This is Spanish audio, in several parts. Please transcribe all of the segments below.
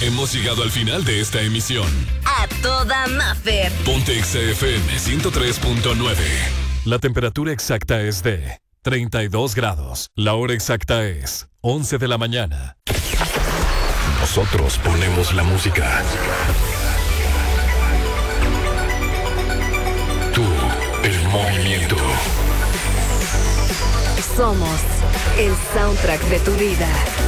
Hemos llegado al final de esta emisión. A toda Maffer. Ponte Exa FM 103.9. La temperatura exacta es de 32 grados. La hora exacta es 11 de la mañana. Nosotros ponemos la música. Tú, el movimiento. Somos el soundtrack de tu vida.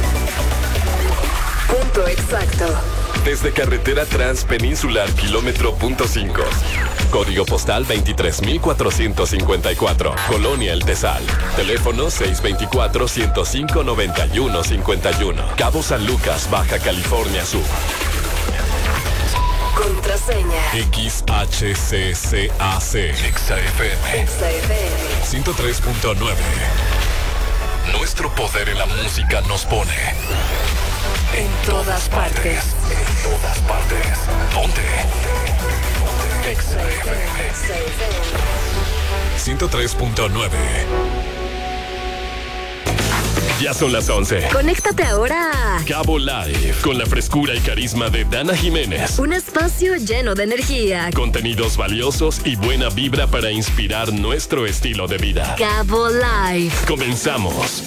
Punto exacto. Desde carretera transpeninsular kilómetro .5. Código postal 23.454. Colonia El Tesal. Teléfono 624-105-9151. Cabo San Lucas, Baja California Sur. Contraseña. XHCCAC. Exa FM 103.9. Nuestro poder en la música nos pone en todas partes. En todas partes. Ponte Exa FM 103.9. Ya son las 11. Conéctate ahora a Cabo Live, con la frescura y carisma de Dana Jiménez. Un espacio lleno de energía. Contenidos valiosos y buena vibra para inspirar nuestro estilo de vida. Cabo Live. Comenzamos.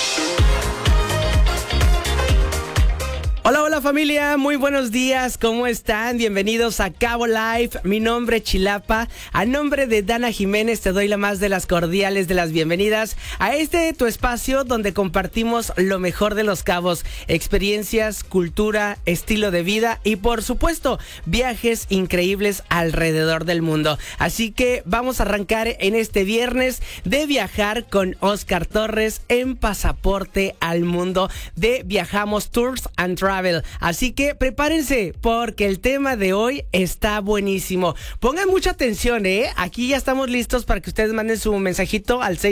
Hola, hola familia, muy buenos días, ¿cómo están? Bienvenidos a Cabo Live, mi nombre es Chilapa, a nombre de Dana Jiménez te doy la más de las cordiales de las bienvenidas a tu espacio donde compartimos lo mejor de Los Cabos, experiencias, cultura, estilo de vida y por supuesto viajes increíbles alrededor del mundo. Así que vamos a arrancar en este viernes de viajar con Oscar Torres en Pasaporte al Mundo de Viajamos Tours and Travel. Así que prepárense porque el tema de hoy está buenísimo. Pongan mucha atención, aquí ya estamos listos para que ustedes manden su mensajito al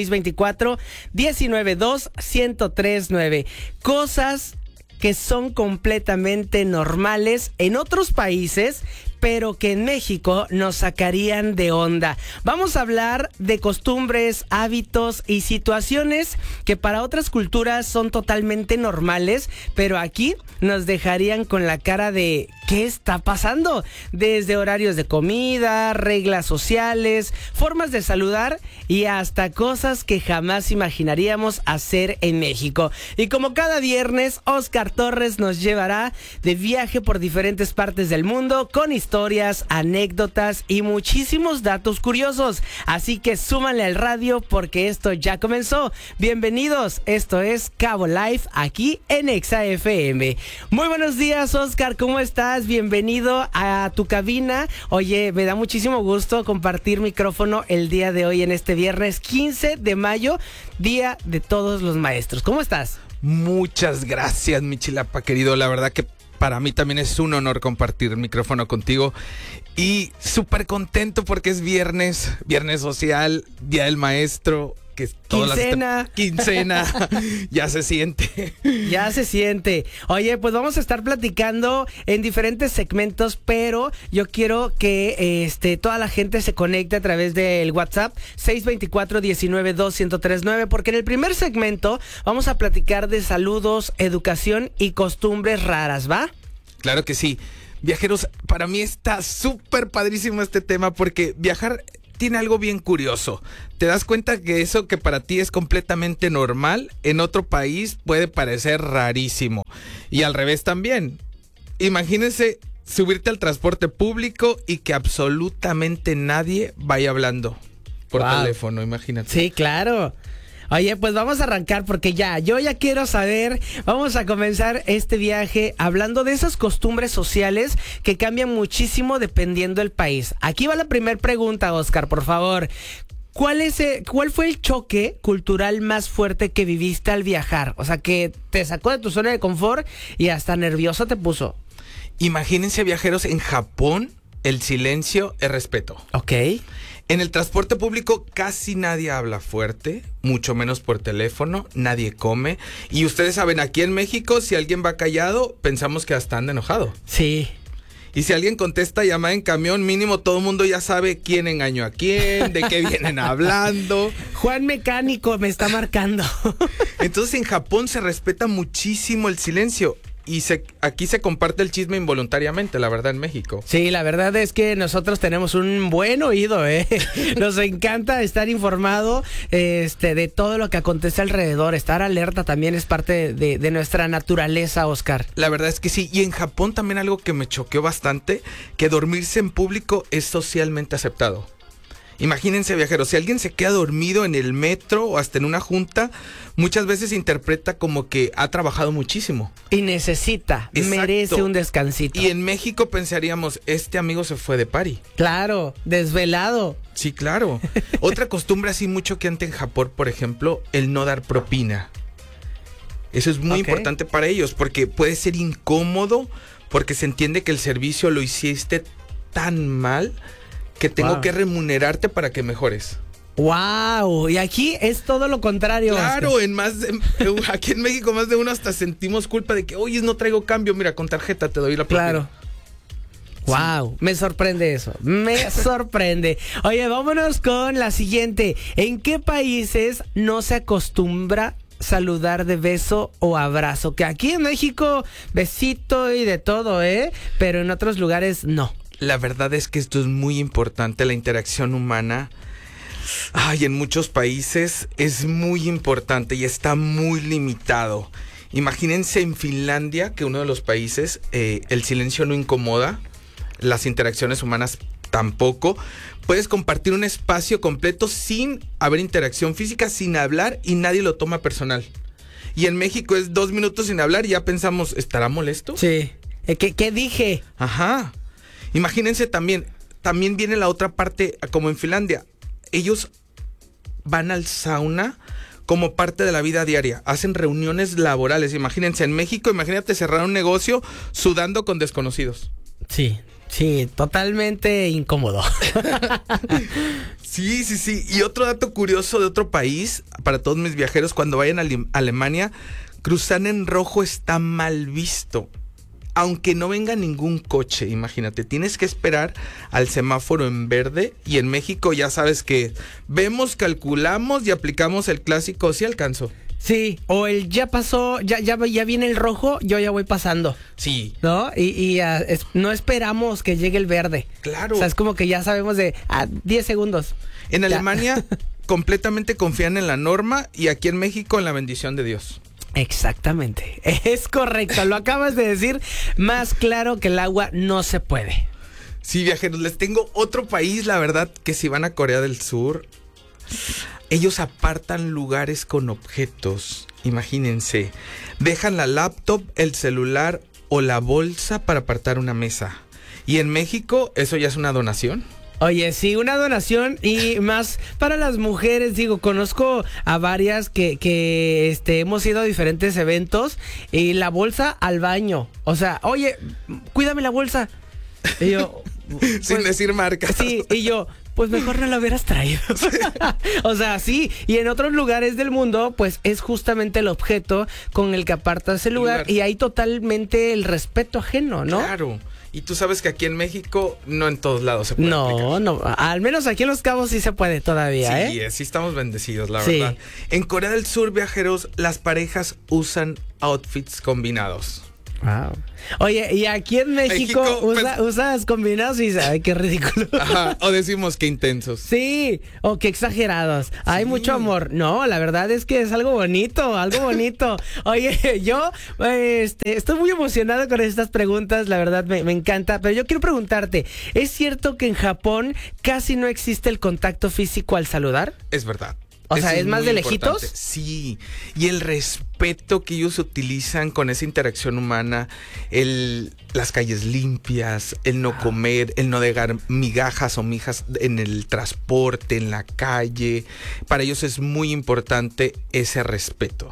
624-192-1039. Cosas que son completamente normales en otros países, pero que en México nos sacarían de onda. Vamos a hablar de costumbres, hábitos y situaciones que para otras culturas son totalmente normales, pero aquí nos dejarían con la cara de ¿qué está pasando? Desde horarios de comida, reglas sociales, formas de saludar y hasta cosas que jamás imaginaríamos hacer en México. Y como cada viernes, Oscar Torres nos llevará de viaje por diferentes partes del mundo con historias, anécdotas y muchísimos datos curiosos. Así que súmanle al radio porque esto ya comenzó. Bienvenidos, esto es Cabo Live aquí en Exa FM. Muy buenos días, Oscar, ¿cómo estás? Bienvenido a tu cabina. Oye, me da muchísimo gusto compartir micrófono el día de hoy en este viernes 15 de mayo, Día de Todos los Maestros. ¿Cómo estás? Muchas gracias, mi Chilapa querido. La verdad que para mí también es un honor compartir el micrófono contigo y súper contento porque es viernes social, Día del Maestro. Que quincena, ya se siente. Ya se siente. Oye, pues vamos a estar platicando en diferentes segmentos, pero yo quiero que toda la gente se conecte a través del WhatsApp 624-192-1039, porque en el primer segmento vamos a platicar de saludos, educación y costumbres raras, ¿va? Claro que sí. Viajeros, para mí está súper padrísimo este tema porque viajar tiene algo bien curioso. Te das cuenta que eso que para ti es completamente normal, en otro país puede parecer rarísimo. Y al revés también. Imagínense subirte al transporte público y que absolutamente nadie vaya hablando por teléfono, imagínate. Sí, claro. Oye, pues vamos a arrancar porque yo ya quiero saber, vamos a comenzar este viaje hablando de esas costumbres sociales que cambian muchísimo dependiendo del país. Aquí va la primera pregunta, Oscar, por favor. ¿Cuál fue el choque cultural más fuerte que viviste al viajar? O sea, que te sacó de tu zona de confort y hasta nervioso te puso. Imagínense, viajeros, en Japón el silencio es respeto. Ok. En el transporte público casi nadie habla fuerte, mucho menos por teléfono, nadie come. Y ustedes saben, aquí en México, si alguien va callado, pensamos que hasta anda enojado. Sí. Y si alguien contesta llamada en camión, mínimo todo el mundo ya sabe quién engañó a quién, de qué vienen hablando. Juan Mecánico me está marcando. Entonces en Japón se respeta muchísimo el silencio. aquí se comparte el chisme involuntariamente, la verdad, en México. Sí, la verdad es que nosotros tenemos un buen oído, Nos encanta estar informado de todo lo que acontece alrededor. Estar alerta también es parte de nuestra naturaleza, Oscar. La verdad es que sí. Y en Japón también algo que me choqueó bastante, que dormirse en público es socialmente aceptado. Imagínense, viajeros, si alguien se queda dormido en el metro o hasta en una junta, muchas veces se interpreta como que ha trabajado muchísimo. Y necesita, merece un descansito. Y en México pensaríamos, este amigo se fue de party. Claro, desvelado. Sí, claro. Otra costumbre así muy choqueante en Japón, por ejemplo, el no dar propina. Eso es muy importante para ellos, porque puede ser incómodo, porque se entiende que el servicio lo hiciste tan mal que tengo que remunerarte para que mejores. ¡Wow! Y aquí es todo lo contrario. Claro, aquí en México más de uno hasta sentimos culpa de que, oye, no traigo cambio, mira, con tarjeta te doy la propina. Claro. ¡Wow! Me sorprende eso. Me sorprende. Oye, vámonos con la siguiente. ¿En qué países no se acostumbra saludar de beso o abrazo? Que aquí en México, besito y de todo, pero en otros lugares no. La verdad es que esto es muy importante, la interacción humana. Ay, en muchos países es muy importante y está muy limitado. Imagínense en Finlandia, que uno de los países, el silencio no incomoda, las interacciones humanas tampoco. Puedes compartir un espacio completo sin haber interacción física, sin hablar, y nadie lo toma personal. Y en México es 2 minutos sin hablar y ya pensamos, ¿estará molesto? Sí. ¿Qué dije? Ajá. Imagínense también viene la otra parte, como en Finlandia. Ellos van al sauna como parte de la vida diaria. Hacen reuniones laborales. Imagínense, en México, imagínate cerrar un negocio sudando con desconocidos. Sí, totalmente incómodo. Sí. Y otro dato curioso de otro país, para todos mis viajeros, cuando vayan a Alemania, cruzar en rojo está mal visto. Aunque no venga ningún coche, imagínate, tienes que esperar al semáforo en verde, y en México ya sabes que vemos, calculamos y aplicamos el clásico, sí alcanzo. Sí, o el ya pasó, ya viene el rojo, yo ya voy pasando. Sí. ¿No? Y no esperamos que llegue el verde. Claro. O sea, es como que ya sabemos de 10 segundos. En Alemania completamente confían en la norma, y aquí en México en la bendición de Dios. Exactamente, es correcto, lo acabas de decir más claro que el agua no se puede. Sí, viajeros, les tengo otro país, la verdad, que si van a Corea del Sur, ellos apartan lugares con objetos, imagínense, dejan la laptop, el celular o la bolsa para apartar una mesa. Y en México, eso ya es una donación. Oye, sí, una donación, y más para las mujeres. Digo, conozco a varias que hemos ido a diferentes eventos, y la bolsa al baño. O sea, oye, cuídame la bolsa. Y yo, sin decir marcas. Sí, y yo, pues mejor no la hubieras traído. O sea, sí. Y en otros lugares del mundo, pues es justamente el objeto con el que apartas el lugar. Y hay totalmente el respeto ajeno, ¿no? Claro. Y tú sabes que aquí en México no en todos lados se puede aplicar. No, al menos aquí en Los Cabos sí se puede todavía, Sí, sí estamos bendecidos, la verdad. En Corea del Sur, viajeros, las parejas usan outfits combinados. Wow. Oye, y aquí en México usas combinados y dices, ay, qué ridículo. Ajá, o decimos que intensos. Sí, o que exagerados. Hay mucho amor. No, la verdad es que es algo bonito, algo bonito. Oye, yo estoy muy emocionado con estas preguntas, la verdad me encanta. Pero yo quiero preguntarte, ¿es cierto que en Japón casi no existe el contacto físico al saludar? Es verdad. O sea, ¿es más de lejitos? Sí, y el respeto que ellos utilizan con esa interacción humana, las calles limpias, el no comer, el no dejar migajas o mijas en el transporte, en la calle. Para ellos es muy importante ese respeto.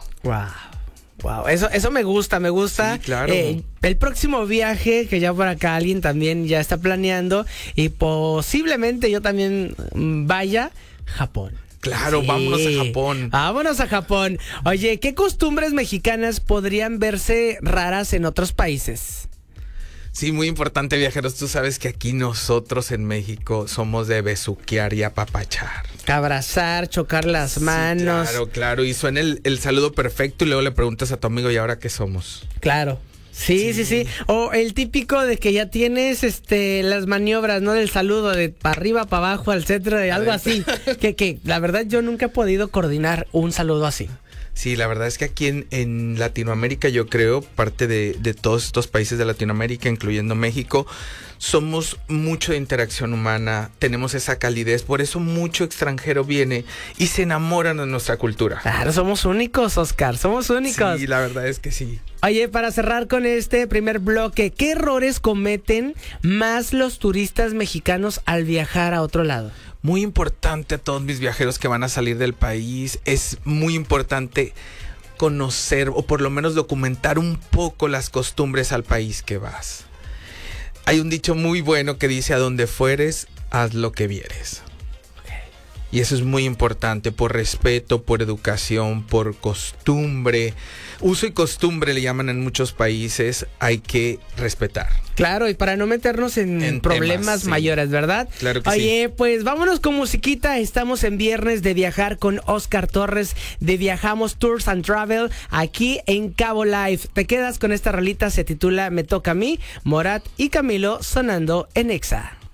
Wow, eso me gusta. Sí, claro. El próximo viaje, que ya por acá alguien también ya está planeando, y posiblemente yo también vaya, Japón. Claro, sí. Vámonos a Japón. Oye, ¿qué costumbres mexicanas podrían verse raras en otros países? Sí, muy importante, viajeros. Tú sabes que aquí nosotros en México somos de besuquear y apapachar. Abrazar, chocar las manos. Claro. Y suena el saludo perfecto, y luego le preguntas a tu amigo, ¿y ahora qué somos? Claro. Sí. O el típico de que ya tienes las maniobras, ¿no? Del saludo de para arriba, para abajo, al centro, de algo así. que la verdad yo nunca he podido coordinar un saludo así. Sí, la verdad es que aquí en Latinoamérica, yo creo, parte de todos estos países de Latinoamérica, incluyendo México, somos mucho de interacción humana, tenemos esa calidez, por eso mucho extranjero viene y se enamoran de nuestra cultura. Claro, somos únicos, Oscar, somos únicos. Sí, la verdad es que sí. Oye, para cerrar con este primer bloque, ¿qué errores cometen más los turistas mexicanos al viajar a otro lado? Muy importante a todos mis viajeros que van a salir del país, es muy importante conocer o por lo menos documentar un poco las costumbres al país que vas. Hay un dicho muy bueno que dice: a donde fueres, haz lo que vieres. Y eso es muy importante, por respeto, por educación, por costumbre. Uso y costumbre le llaman en muchos países, hay que respetar. Claro, y para no meternos en problemas temas, sí, mayores, ¿verdad? Claro que Oye, sí. pues vámonos con musiquita. Estamos en Viernes de Viajar con Oscar Torres de Viajamos Tours and Travel aquí en Cabo Live. Te quedas con esta rolita, se titula Me Toca a Mí, Morat y Camilo sonando en Exa.